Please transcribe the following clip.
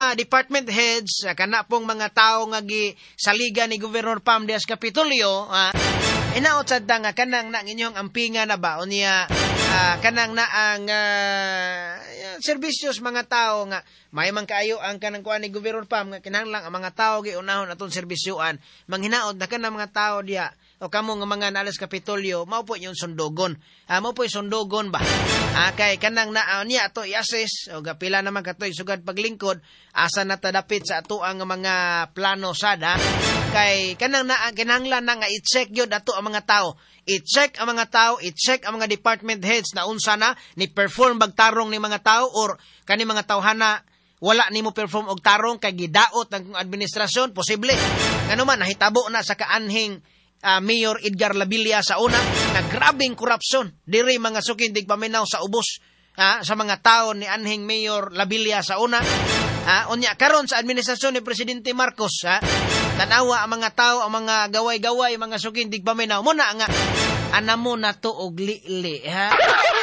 department heads, kana pong mga tao nga saliga ni Governor Pam Diaz Capitolio, inaot sad nga kanang na inyong ampingan na ba o niya kanang na ang serbisyos mga tao nga may man kaayo ang kanang kuan ni Governor Pam nga kinahanglan ang mga tao giunahon aton serbisyoan, manghinaot na kanang mga tao diya o kamo nga mga nalas Kapitolyo, mao po yung sundogon. Mao po yung sundogon ba? Kay kanang na niya ato i-assess o gapila naman katoy sugad paglingkod asa natadapit sa ato ang mga plano sada. Kay kanang na kinahanglan na nga i-check gyud ato ang mga tao. I-check ang mga tao, i-check ang mga department heads na unsa na ni perform bagtarong ni mga tao or kani mga tawhana wala nimo perform og tarong kay gidaot ang administrasyon, posible. Ngano man nahitabo na sa kaanhing Mayor Edgar Labilia sa una na grabing korupsyon diri mga sukindig paminaw sa ubos sa mga tao ni anhing Mayor Labilia sa una. Unya karon sa administrasyon ni Presidente Marcos, tanawa ang mga tao, ang mga gaway-gaway, mga sukindig paminaw mo na nga anamo na to og li